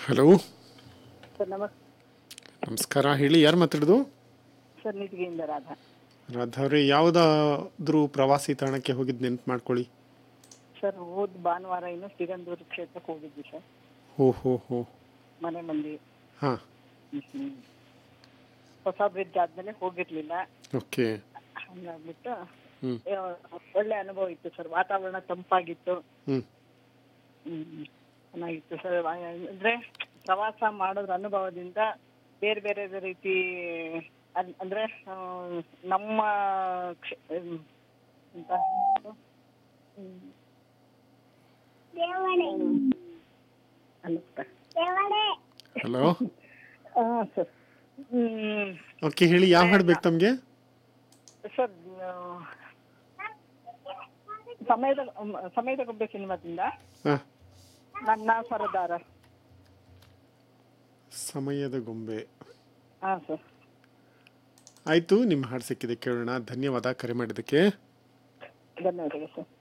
Hello, sir ನಮಸ್ಕಾರ. ಹೇಳಿ, ಯಾರು ಮಾತಾಡೋದು? ಸರ್ ನಿಧಿಗೆಯಿಂದ ರಾಧಾ. ರಾಧಾ ಅವರೇ, ಯಾವುದಾದ್ರೂ ಪ್ರವಾಸಿ ತಾಣಕ್ಕೆ ಹೋಗಿದ್ದು ನೆನ್ಪು ಮಾಡ್ಕೊಳ್ಳಿ. ಸರ್ ಹೋದ್ ಭಾನುವಾರ ಇನ್ನು ಸಿಗಂದೂರು ಕ್ಷೇತ್ರಕ್ಕೆ ಹೋಗಿದ್ವಿ ಸರ್. ಹೋ ಹೋ ಹೋ ಮನೆ ಮಂದಿ. ಹಾಂ, ಹೊಸ ಬ್ರಿಡ್ಜ್ ಆದ್ಮೇಲೆ ಹೋಗಿರ್ಲಿಲ್ಲ, ಓಕೆ. ಹಂಗಾಗ್ಬಿಟ್ಟು ಹ್ಞೂ ಒಳ್ಳೆ ಅನುಭವ ಇತ್ತು ಸರ್. ವಾತಾವರಣ ತಂಪಾಗಿತ್ತು, ಹ್ಞೂ ಚೆನ್ನಾಗಿತ್ತು ಸರ್. ಅಂದ್ರೆ ಪ್ರವಾಸ ಮಾಡೋದ್ರ ಅನುಭವದಿಂದ ಬೇರೆ ಬೇರೆ ರೀತಿ ಅಂದ್ರೆ ನಮ್ಮ ಎಂತ ಹಲೋ, ಸರ್. ಓಕೆ, ಹೇಳಿ, ಯಾವ ಹಾಡು ಬೇಕು ತಮಗೆ? ಸರ್ ಸಮಯದ ಗೊಂಬೆ ಸಿನಿಮಾದಿಂದ ಹಾಂ, ನನ್ನ ಸರದಾರ. ಸಮಯದ ಗೊಂಬೆ. ಹಾಂ ಸರ್. ಆಯಿತು, ನಿಮ್ಮ ಹಾಡು ಸಿಕ್ಕಿದೆ, ಕೇಳೋಣ. ಧನ್ಯವಾದ ಕರೆ ಮಾಡಿದ್ದಕ್ಕೆ. ಧನ್ಯವಾದಗಳು ಸರ್.